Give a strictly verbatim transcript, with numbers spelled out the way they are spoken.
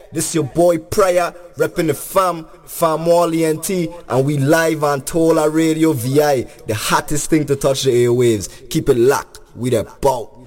This your boy Prayer, repping the fam, Fam Wally N T, and we live on Tola Radio V I, the hottest thing to touch the airwaves. Keep it locked, we the bout.